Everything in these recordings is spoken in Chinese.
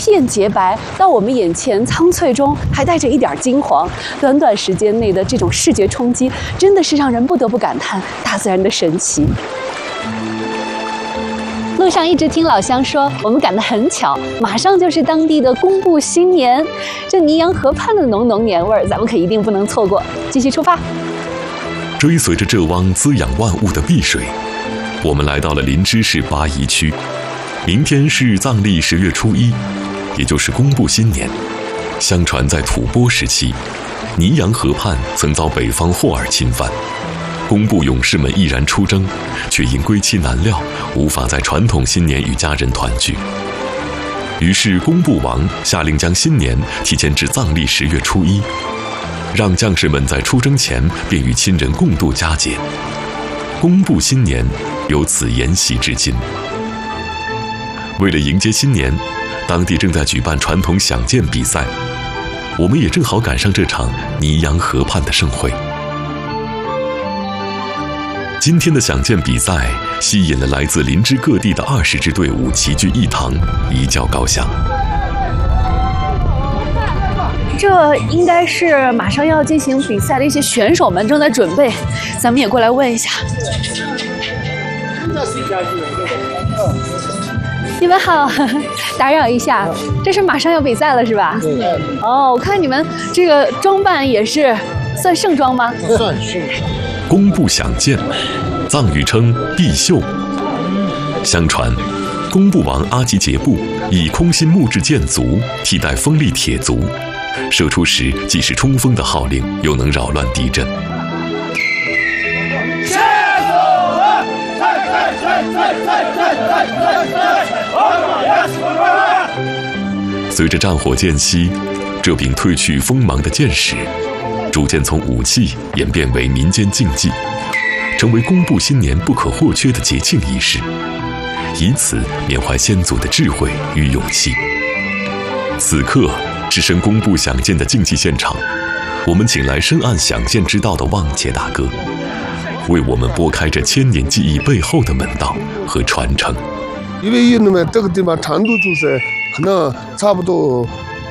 片洁白，到我们眼前苍翠中还带着一点金黄。短短时间内的这种视觉冲击，真的是让人不得不感叹大自然的神奇。路上一直听老乡说，我们赶得很巧，马上就是当地的公布新年。这泥洋河畔的浓浓年味儿，咱们可一定不能错过。继续出发， 追随着这汪滋养万物的碧水，我们来到了林芝市巴宜区。明天是藏历10月初1，也就是公布新年。相传在吐蕃时期，泥洋河畔曾遭北方霍尔侵犯。工部勇士们毅然出征，却因归期难料，无法在传统新年与家人团聚。于是工部王下令将新年提前至藏历10月初1，让将士们在出征前便与亲人共度佳节。工部新年由此沿袭至今。为了迎接新年，当地正在举办传统响箭比赛，我们也正好赶上这场泥洋河畔的盛会。今天的响箭比赛吸引了来自林芝各地的20支队伍齐聚一堂，一较高下。 这应该是马上要进行比赛的一些选手们正在准备，咱们也过来问一下。你们好，打扰一下，这是马上要比赛了是吧？ 对。 哦，我看你们这个装扮也是算盛装吗？ 算盛装。 工部响箭，藏语称碧秀。相传，工部王阿吉杰布以空心木质箭足替代锋利铁足，射出时既是冲锋的号令，又能扰乱敌阵。随着战火渐息，这柄褪去锋芒的箭矢逐渐从武器演变为民间竞技，成为工部新年不可或缺的节庆仪式，以此缅怀先祖的智慧与勇气。此刻，置身工部响箭的竞技现场，我们请来深谙响箭之道的旺杰大哥，为我们拨开这1000年技艺背后的门道和传承。 因为那么这个地方长度就是可能差不多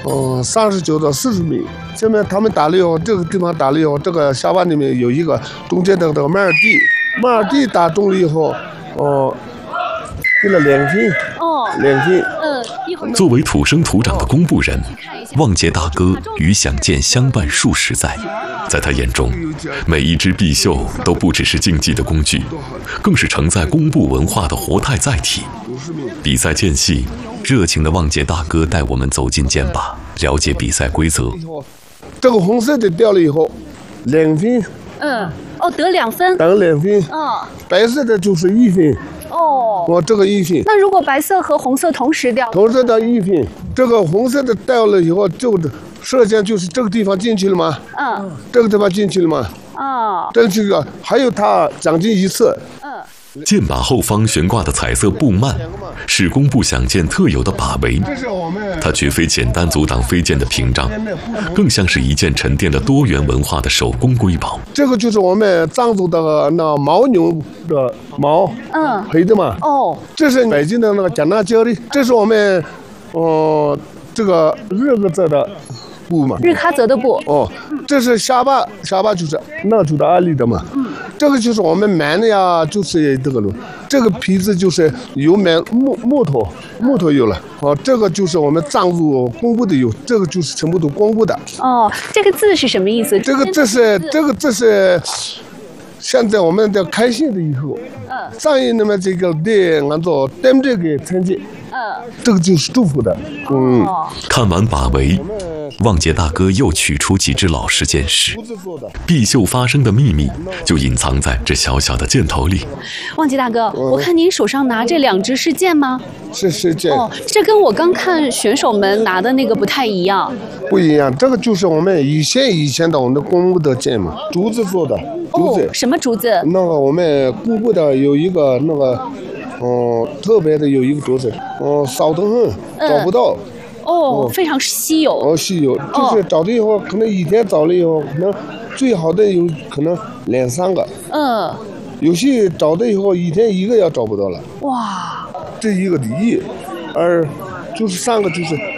39到40米。下面他们打了以后，这个地方打了以后，这个下巴里面有一个中间的这个马尔地，马尔地打中了以后，给了2分，2分。 作为土生土长的工部人，旺杰大哥与响箭相伴数十载，在他眼中，每一支碧秀都不只是竞技的工具，更是承载工部文化的活态载体。比赛间隙，热情的旺杰大哥带我们走进箭靶，了解比赛规则。 这个红色的掉了以后，2分。 得2分。 得2分。白色的就是1分。这个1分。 那如果白色和红色同时掉？ 同时的1分。这个红色的掉了以后，就射箭就是这个地方进去了吗？这个地方进去了吗？这个还有他奖金1次。 箭靶后方悬挂的彩色布幔是工部响箭特有的靶围，它绝非简单阻挡飞箭的屏障，更像是一件沉淀了多元文化的手工瑰宝。 这个就是我们藏族的那牦牛的毛，配的嘛。这是北京的那个加纳胶的，这是我们这个日喀则的布嘛。 日喀则的布。 这是下巴就是那族的阿里的嘛。这个就是我们棉的呀，就是这个了。这个皮子就是有棉木头有了。这个就是我们藏族工部的有，这个就是全部都工部的。 这个字是什么意思？ 这是现在我们的开信的以后，藏人那么这个的按照点这个成绩，这个就是祝福的。 看完靶围，旺杰大哥又取出几支老式箭矢，碧秀发生的秘密就隐藏在这小小的箭头里。 旺杰大哥，我看您手上拿这2支是箭吗？ 是箭。 这跟我刚看选手们拿的那个不太一样。 不一样，这个就是我们以前的我们的工部的箭嘛，竹子做的。 什么竹子？ 那个我们工部的有一个那个，特别的有一个竹子，少得很，找不到。 非常稀有。 稀有，就是找了以后，可能1天找了以后，可能最好的有可能2、3个。有些找了以后1天1个也找不到了。 哇！ 这一个第一，而就是3个就是